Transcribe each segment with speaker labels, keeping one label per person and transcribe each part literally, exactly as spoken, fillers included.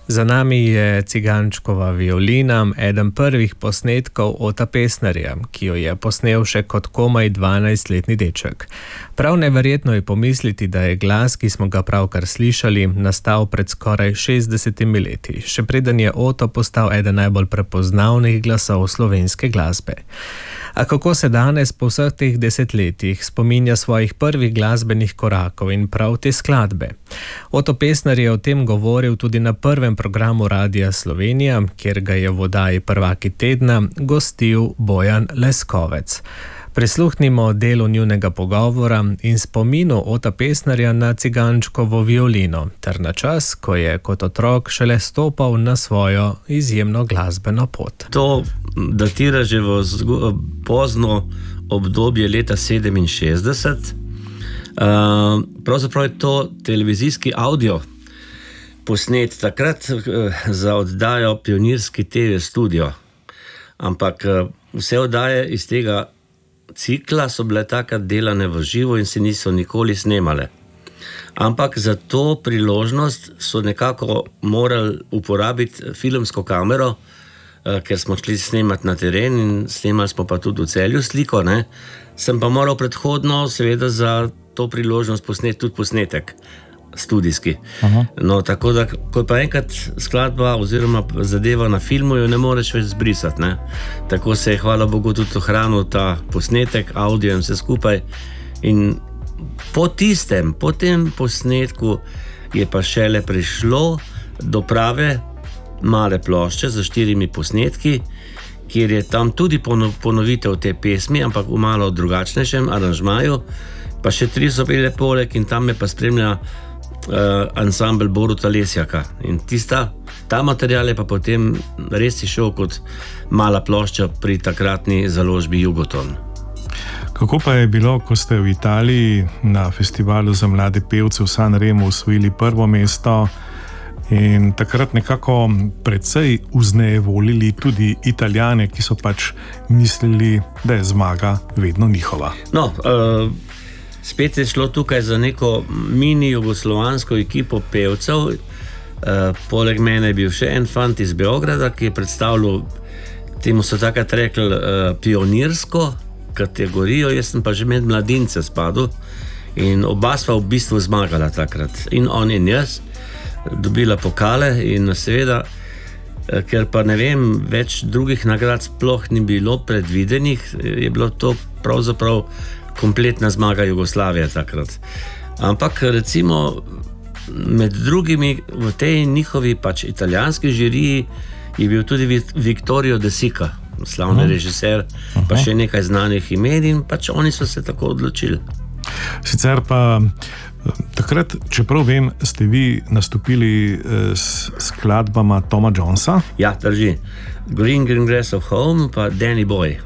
Speaker 1: Za nami je Cigančkova violina, eden prvih posnetkov Ota Pestnerja, ki jo je posnel še kot komaj dvanajstletni deček. Prav neverjetno je pomisliti, da je glas, ki smo ga pravkar slišali, nastal pred skoraj šestdesetimi leti, še preden je Oto postal eden najbolj prepoznavnih glasov slovenske glasbe. A kako se danes po vseh teh desetletjih spominja svojih prvih glasbenih korakov in prav te skladbe? Oto Pestner je o tem govoril tudi na prvem programu Radia Slovenija, kjer ga je v oddaji Prvaki tedna gostil Bojan Leskovec. Prisluhnimo delu njunega pogovora in spominu Ota Pestnerja na Cigančkovo violino ter na čas, ko je kot otrok šele stopal na svojo izjemno glasbeno pot.
Speaker 2: To datira že v pozno obdobje leta sedeminšestdeset. Pravzaprav je to televizijski audio posnet takrat za oddajo Pionirski te ve studio. Ampak vse oddaje iz tega cikla so bile takrat delane v živo in se niso nikoli snemale. Ampak za to priložnost so nekako morali uporabiti filmsko kamero, ker smo šli snemati na teren in snemali smo pa tudi v Celju sliko, ne. Sem pa moral predhodno seveda za to priložnost posneti tudi posnetek studijski. Aha. No, tako da, ko je pa enkrat skladba oziroma zadeva na filmu, jo ne moreš več zbrisati, ne. Tako se je, hvala Bogu, tudi ohranil ta posnetek, audio in vse skupaj. In po tistem, po tem posnetku je pa šele prišlo do prave male plošče za štirimi posnetki, kjer je tam tudi ponovitev te pesmi, ampak v malo drugačnejšem aranžmaju, pa še tri so bile poleg in tam me pa spremlja Uh, ansambel Boruta Lesjaka. In tista, ta material je pa potem res išel kot mala plošča pri takratni založbi Jugoton.
Speaker 3: Kako pa je bilo, ko ste v Italiji na festivalu za mlade pevce v Sanremu osvojili prvo mesto in takrat nekako precej vznejevoljili tudi Italijane, ki so pač mislili, da je zmaga vedno njihova?
Speaker 2: No, uh, spet je šlo tukaj za neko mini jugoslovansko ekipo pevcev. E, poleg mene je bil še en fant iz Beograda, ki je predstavljal, temu so takrat rekli, e, pionirsko kategorijo, jaz sem pa že med mladince spadal in oba sva v bistvu zmagala takrat. In on in jaz, dobila pokale in seveda, e, ker pa ne vem, več drugih nagrad sploh ni bilo predvidenih, je bilo to pravzaprav kompletna zmaga Jugoslavije takrat. Ampak recimo med drugimi v tej njihovi pač italijanski žiriji je bil tudi Vittorio De Sica, slavni režiser, pa še nekaj znanih imen in pač oni so se tako odločili.
Speaker 3: Sicer pa takrat, čeprav vem, ste vi nastopili s skladbama Toma Jonesa?
Speaker 2: Ja, drži. Green Green Grass of Home pa Danny Boy.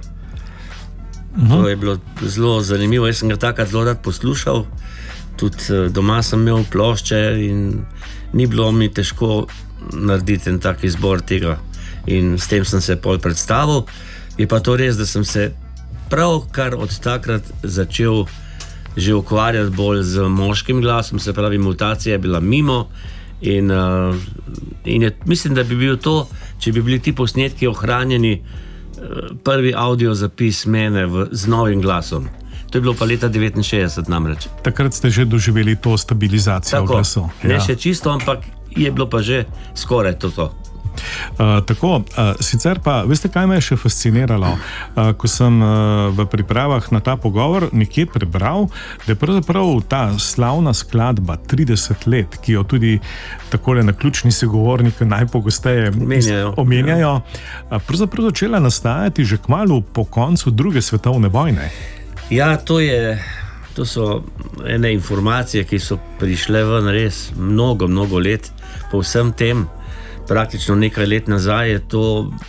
Speaker 2: To je bilo zelo zanimivo, jaz sem ga takrat zelo rad poslušal, tudi doma sem imel plošče in ni bilo mi težko narediti en tak izbor tega in s tem sem se pol predstavil. Je pa to res, da sem se pravkar od takrat začel že ukvarjati bolj z moškim glasom, se pravi mutacija je bila mimo in, uh, in je, mislim, da bi bil to, če bi bili ti posnetki ohranjeni, prvi audio zapis mene v, z novim glasom. To je bilo pa leta devetinšestdeset namreč.
Speaker 3: Takrat ste že doživeli to stabilizacijo
Speaker 2: tako,
Speaker 3: glasu.
Speaker 2: Ne ja. Še čisto, ampak je bilo pa že skoraj to to.
Speaker 3: Uh, tako, uh, sicer pa, veste, kaj me je še fasciniralo? Uh, ko sem uh, v pripravah na ta pogovor nekje prebral, da je pravzaprav ta slavna skladba trideset let, ki jo tudi takole naključni sogovorniki najpogosteje
Speaker 2: omenjajo,
Speaker 3: omenjajo uh, pravzaprav začela nastajati že kmalu po koncu druge svetovne vojne.
Speaker 2: Ja, to je, to so ene informacije, ki so prišle ven res mnogo, mnogo let po vsem tem. Praktično nekaj let nazaj je to,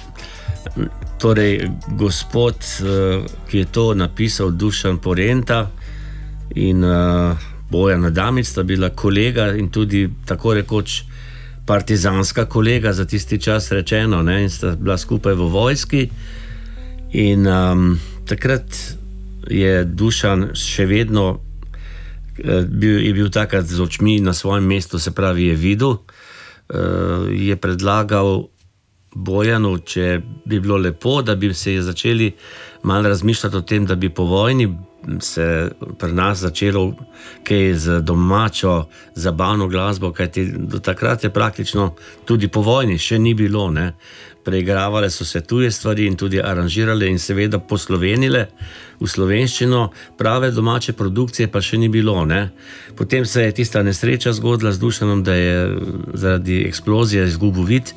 Speaker 2: torej gospod, ki je to napisal, Dušan Porenta in Bojan Adamic, sta bila kolega in tudi tako rekoč partizanska kolega za tisti čas rečeno, ne, in sta bila skupaj v vojski in um, takrat je Dušan še vedno bil, je bil takrat z očmi na svojem mestu, se pravi je videl je predlagal Bojanu, če bi bilo lepo, da bi se začeli malo razmišljati o tem, da bi po vojni se pri nas začelo kaj z domačo zabavno glasbo, kajti do takrat je praktično tudi po vojni še ni bilo, ne. Preigravale so se tuje stvari in tudi aranžirale in seveda poslovenile v slovenščino, prave domače produkcije pa še ni bilo, ne. Potem se je tista nesreča zgodila z Dušanom, da je zaradi eksplozije izgubil vid.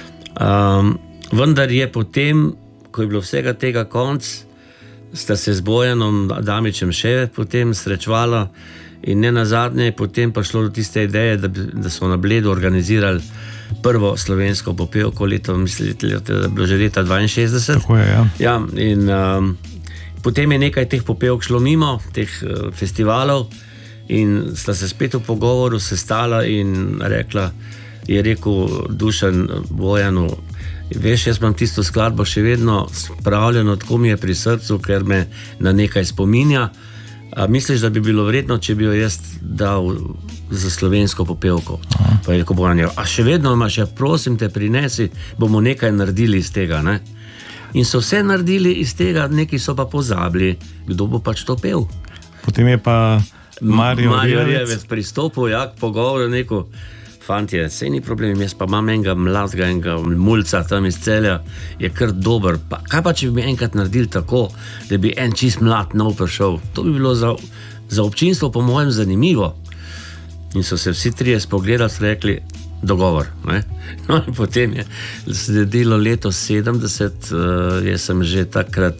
Speaker 2: Um, vendar je potem, ko je bilo vsega tega konc, sta se z Bojanom Adamičem še potem srečvala in ne nazadnje je potem prišlo do tiste ideje, da, bi, da so na Bledu organizirali prvo slovensko popevko leto, mislite, da je bilo že leta dvainšestdeset.
Speaker 3: Tako je, ja.
Speaker 2: Ja, in um, potem je nekaj teh popevk šlo mimo, teh uh, festivalov in sta se spet v pogovoru sestala in rekla, je rekel Dušan Bojanu, veš, jaz imam tisto skladbo še vedno spravljeno, tako mi je pri srcu, ker me na nekaj spominja. A misliš, da bi bilo vredno, če bi jo jaz dal za slovensko popevko? Aha. Pa je rekel Bojan, a še vedno imaš, ja, prosim te, prinesi, bomo nekaj naredili iz tega, ne? In so vse naredili iz tega, neki so pa pozabili, kdo bo pač to pel.
Speaker 3: Potem je pa Mario,
Speaker 2: Mario Rjevec pristopil, ja, k pogovoru, neko, fantje, sej ni problem, jaz pa imam enega mladega, enega mulca tam iz Celja, je kar dober. Pa, kaj pa, če bi enkrat naredili tako, da bi en čist mlad nov prišel? To bi bilo za, za občinstvo po mojem zanimivo. In so se vsi trije spogledali, so rekli, dogovor. Ne? No in potem je sledilo leto sedemdeset, uh, jaz sem že takrat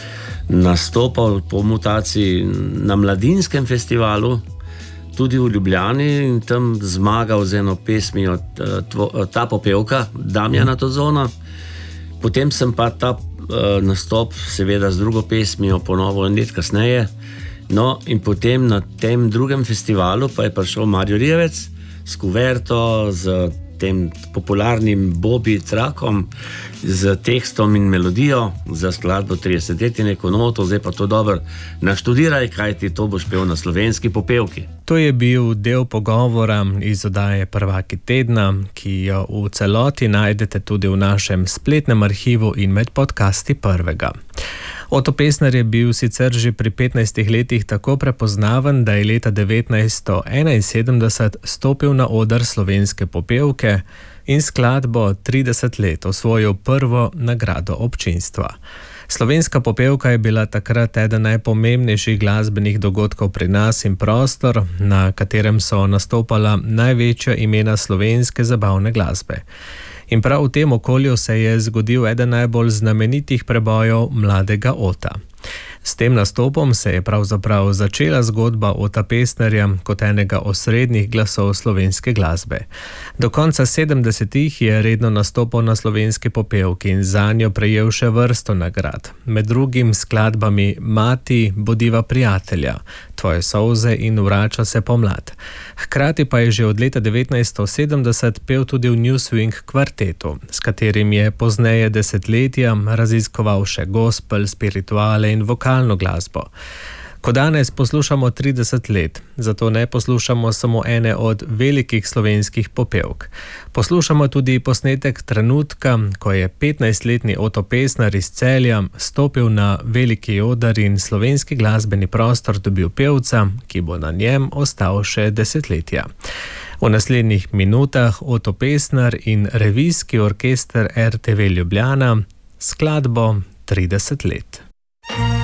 Speaker 2: nastopal po mutaciji na Mladinskem festivalu, tudi v Ljubljani in tam zmagal z eno pesmijo Ta popevka, Damjana Tozona. Potem sem pa ta uh, nastop seveda z drugo pesmijo ponovil en let kasneje. No in potem na tem drugem festivalu pa je prišel Mario Rjevec s kuverto, z tem popularnim Bobby trakom, z tekstom in melodijo za skladbo trideset let in neko noto, zdaj pa to dobro naštudiraj, kaj ti to boš pel na slovenski popevki.
Speaker 1: To je bil del pogovora iz oddaje Prvaki tedna, ki jo v celoti najdete tudi v našem spletnem arhivu in med podcasti Prvega. Oto Pestner je bil sicer že pri petnajstih letih tako prepoznaven, da je leta devetnajststo enainsedemdeset stopil na oder slovenske popevke in skladbo trideset let osvojil prvo nagrado občinstva. Slovenska popevka je bila takrat eden najpomembnejših glasbenih dogodkov pri nas in prostor, na katerem so nastopala največja imena slovenske zabavne glasbe. In prav v tem okolju se je zgodil eden najbolj znamenitih prebojev mladega Ota. S tem nastopom se je pravzaprav začela zgodba Ota Pestnerja kot enega osrednjih glasov slovenske glasbe. Do konca sedemdesetih je redno nastopal na slovenski popevki in zanjo prejel še vrsto nagrad, med drugim skladbami Mati, Bodiva prijatelja, Tvoje solze in Vrača se pomlad. Hkrati pa je že od leta devetnajststo sedemdeset pel tudi v New Swing kvartetu, s katerim je pozneje desetletja raziskoval še gospel, spirituale in vokalno glasbo. Ko danes poslušamo trideset let, zato ne poslušamo samo ene od velikih slovenskih popevk. Poslušamo tudi posnetek trenutka, ko je petnajstletni Oto Pestner iz Celja stopil na veliki oder in slovenski glasbeni prostor dobil pevca, ki bo na njem ostal še desetletja. V naslednjih minutah Oto Pestner in revijski orkester R T V Ljubljana skladbo trideset let.